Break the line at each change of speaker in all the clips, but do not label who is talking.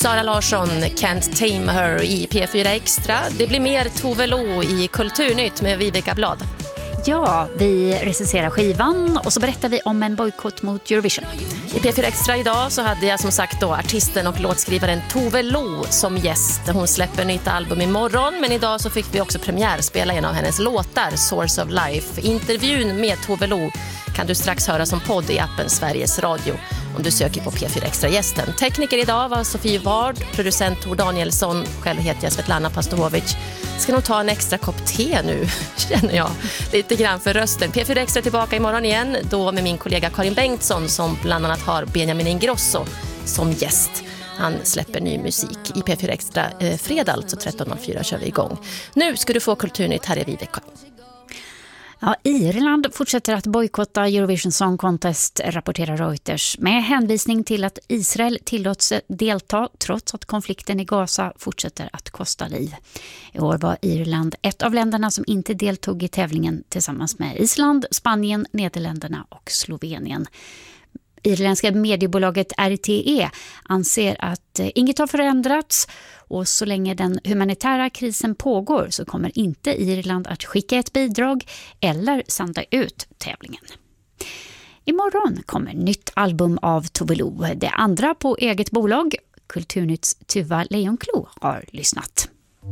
Sara Larsson, Can't Tame Her i P4 Extra. Det blir mer Tove Lo i Kulturnytt med Viveka Blad.
Ja, vi recenserar skivan och så berättar vi om en bojkott mot Eurovision.
I P4 Extra idag så hade jag som sagt då artisten och låtskrivaren Tove Lo som gäst. Hon släpper nytt album imorgon, men idag så fick vi också premiärspela en av hennes låtar, Source of Life. Intervjun med Tove Lo kan du strax höra som podd i appen Sveriges Radio om du söker på P4 Extra-gästen. Tekniker idag var Sofie Ward, producent Tor Danielsson, själv heter jag Svetlana Pastovic. Ska nog ta en extra kopp te nu, känner jag. Lite grann för rösten. P4 Extra tillbaka imorgon igen, då med min kollega Karin Bengtsson som bland annat har Benjamin Ingrosso som gäst. Han släpper ny musik i P4 Extra fredag, alltså 13.04 kör vi igång. Nu ska du få Kulturnytt, här i Viveka.
Ja, Irland fortsätter att bojkotta Eurovision Song Contest, rapporterar Reuters, med hänvisning till att Israel tillåts delta trots att konflikten i Gaza fortsätter att kosta liv. I år var Irland ett av länderna som inte deltog i tävlingen tillsammans med Island, Spanien, Nederländerna och Slovenien. Irländska mediebolaget RTE anser att inget har förändrats och så länge den humanitära krisen pågår så kommer inte Irland att skicka ett bidrag eller sända ut tävlingen. Imorgon kommer nytt album av Tove Lo, det andra på eget bolag. Kulturnytts Tuva Lejonklo har lyssnat.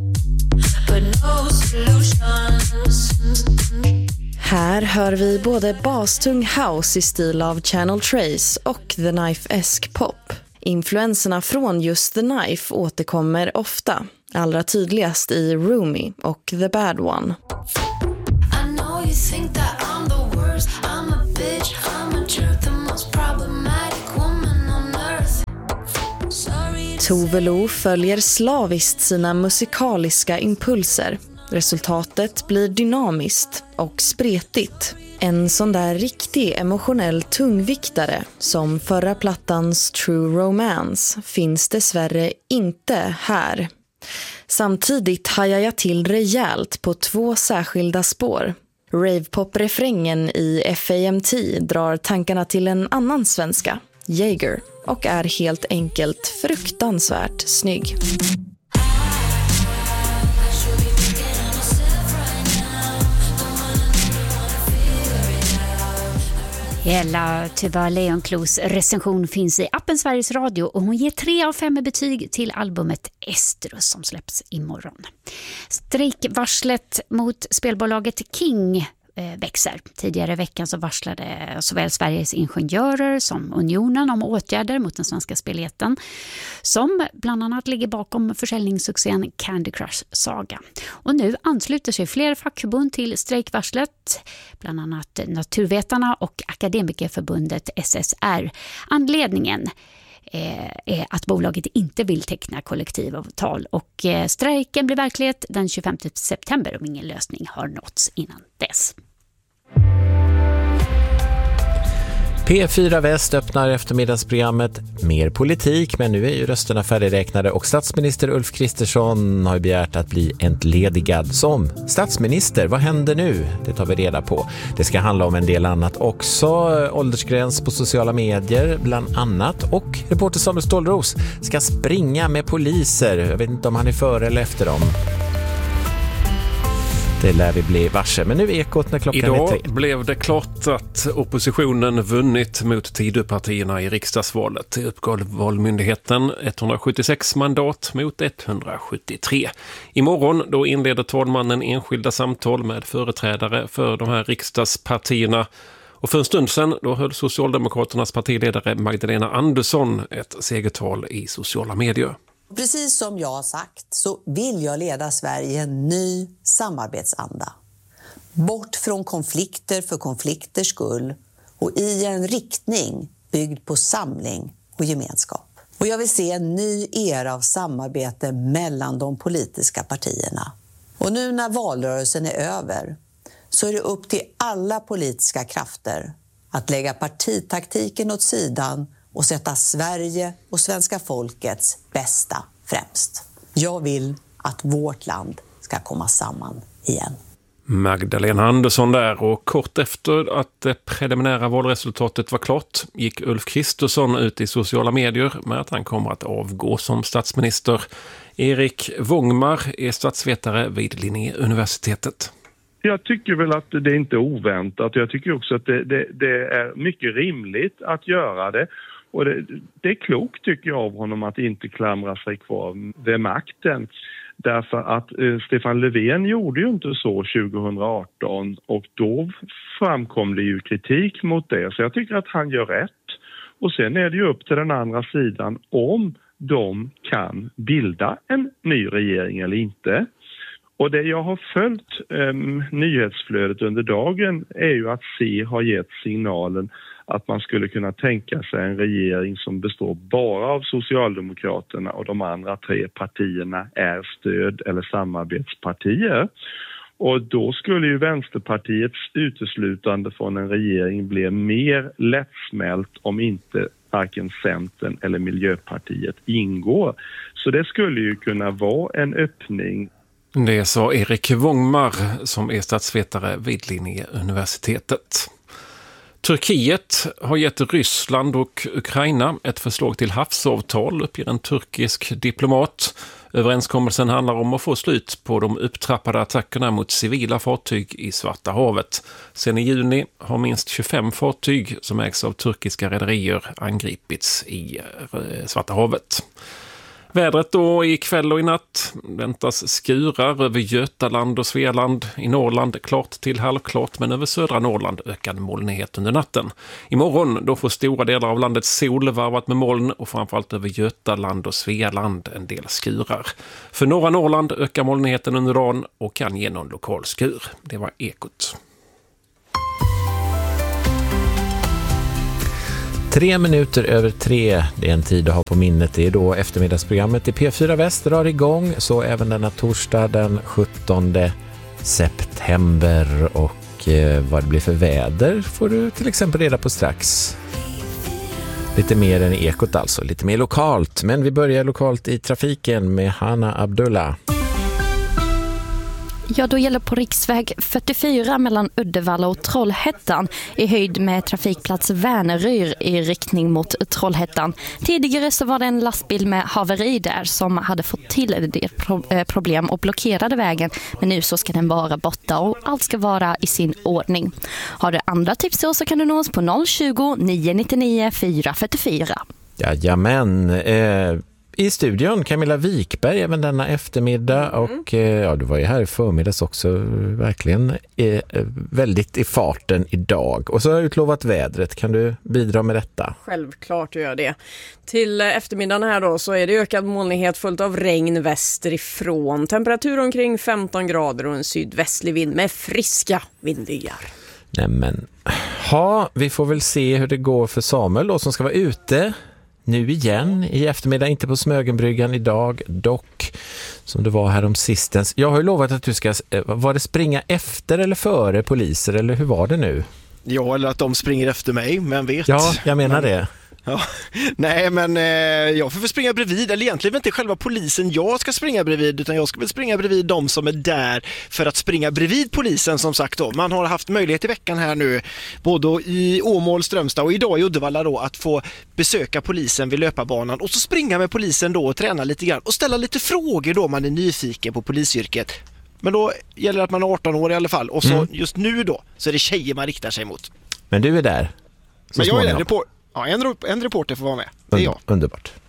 Här hör vi både bastung house i stil av Channel Trace och The Knife-esk pop. Influenserna från just The Knife återkommer ofta, allra tydligast i Roomy och The Bad One. Tove Lo följer slaviskt sina musikaliska impulser. Resultatet blir dynamiskt och spretigt. En sån där riktig emotionell tungviktare som förra plattans True Romance finns dessvärre inte här. Samtidigt hajar jag till rejält på 2 särskilda spår. Ravepop-refrängen i FAMT drar tankarna till en annan svenska, Jaeger, och är helt enkelt fruktansvärt snygg.
Hela Tuva Lejonklos recension finns i appen Sveriges Radio och hon ger 3 av 5 betyg till albumet Estrus som släpps imorgon. Strejkvarslet mot spelbolaget King växer. Tidigare i veckan så varslade såväl Sveriges ingenjörer som Unionen om åtgärder mot den svenska speljätten som bland annat ligger bakom försäljningssuccén Candy Crush Saga. Och nu ansluter sig fler fackförbund till strejkvarslet, bland annat Naturvetarna och Akademikerförbundet SSR. Anledningen är att bolaget inte vill teckna kollektivavtal och strejken blir verklighet den 25 september om ingen lösning har nåtts innan dess.
P4 Väst öppnar eftermiddagsprogrammet Mer politik, men nu är ju rösterna färdigräknade och statsminister Ulf Kristersson har begärt att bli entledigad som statsminister. Vad händer nu? Det tar vi reda på. Det ska handla om en del annat också. Åldersgräns på sociala medier bland annat, och reporter Samuel Stålros ska springa med poliser. Jag vet inte om han är före eller efter dem. Det lär vi bli varse. Men nu är Ekot när klockan är 3.
Idag blev det klart att oppositionen vunnit mot Tidöpartierna i riksdagsvalet. Det uppgav Valmyndigheten 176 mandat mot 173. Imorgon då inleder talmannen enskilda samtal med företrädare för de här riksdagspartierna. Och för en stund sedan då höll Socialdemokraternas partiledare Magdalena Andersson ett segertal i sociala medier.
Precis som jag har sagt så vill jag leda Sverige i en ny samarbetsanda. Bort från konflikter för konflikters skull och i en riktning byggd på samling och gemenskap. Och jag vill se en ny era av samarbete mellan de politiska partierna. Och nu när valrörelsen är över så är det upp till alla politiska krafter att lägga partitaktiken åt sidan och sätta Sverige och svenska folkets bästa främst. Jag vill att vårt land ska komma samman igen.
Magdalena Andersson där, och kort efter att det preliminära valresultatet var klart gick Ulf Kristersson ut i sociala medier med att han kommer att avgå som statsminister. Erik Wångmar är statsvetare vid Linnéuniversitetet.
Jag tycker väl att det inte är oväntat. Jag tycker också att det är mycket rimligt att göra det. Och det är klokt tycker jag av honom att inte klamra sig kvar vid makten. Därför att Stefan Löfven gjorde ju inte så 2018 och då framkom det ju kritik mot det. Så jag tycker att han gör rätt. Och sen är det ju upp till den andra sidan om de kan bilda en ny regering eller inte. Och det jag har följt nyhetsflödet under dagen är ju att C har gett signalen att man skulle kunna tänka sig en regering som består bara av Socialdemokraterna och de andra 3 partierna är stöd- eller samarbetspartier. Och då skulle ju Vänsterpartiets uteslutande från en regering bli mer lättsmält om inte varken Centern eller Miljöpartiet ingår. Så det skulle ju kunna vara en öppning.
Det sa Erik Wångmar som är statsvetare vid Linnéuniversitetet. Turkiet har gett Ryssland och Ukraina ett förslag till havsavtal, uppger en turkisk diplomat. Överenskommelsen handlar om att få slut på de upptrappade attackerna mot civila fartyg i Svarta havet. Sen i juni har minst 25 fartyg som ägs av turkiska rederier angripits i Svarta havet. Vädret då ikväll och i natt väntas skurar över Götaland och Svealand. I Norrland klart till halvklart, men över södra Norrland ökad molnighet under natten. Imorgon då får stora delar av landet sol varvat med moln och framförallt över Götaland och Svealand en del skurar. För norra Norrland ökar molnigheten under dagen och kan ge någon lokal skur. Det var Ekot.
3:03, det är en tid att ha på minnet. Det är då eftermiddagsprogrammet i P4 Väst drar igång, så även denna torsdag den 17 september. Och vad det blir för väder får du till exempel reda på strax. Lite mer än Ekot alltså, lite mer lokalt. Men vi börjar lokalt i trafiken med Hanna Abdullah.
Ja, då gäller på riksväg 44 mellan Uddevalla och Trollhättan i höjd med trafikplats Värneryr i riktning mot Trollhättan. Tidigare så var det en lastbil med haveri där som hade fått till det problem och blockerade vägen. Men nu så ska den vara borta och allt ska vara i sin ordning. Har du andra tips så kan du nå oss på 020-999 444.
Jajamän, i studion Camilla Wikberg även denna eftermiddag och ja, du var ju här i förmiddags också, verkligen väldigt i farten idag. Och så har jag utlovat vädret, kan du bidra med detta?
Självklart gör jag det. Till eftermiddagen här då så är det ökad molnighet fullt av regn västerifrån. Temperatur omkring 15 grader och en sydvästlig vind med friska vindbyar.
Nämen, vi får väl se hur det går för Samuel då, som ska vara ute nu igen i eftermiddag, inte på Smögenbryggan idag dock, som det var här om sistens. Jag har ju lovat att du ska, var det springa efter eller före poliser, eller hur var det nu?
Ja, eller att de springer efter mig, men vet.
Ja, jag menar det.
Ja. Nej, men jag får springa bredvid, eller egentligen inte själva polisen jag ska springa bredvid, utan jag ska väl springa bredvid de som är där för att springa bredvid polisen, som sagt då. Man har haft möjlighet i veckan här nu, både i Åmål, Strömstad och idag i Uddevalla då, att få besöka polisen vid löparbanan och så springa med polisen då och träna lite grann och ställa lite frågor då man är nyfiken på polisyrket. Men då gäller det att man är 18 år i alla fall, och så just nu då så är det tjejer man riktar sig mot.
Men du är där?
Men jag är där på. Ja, en reporter får vara med. Det är jag.
Underbart.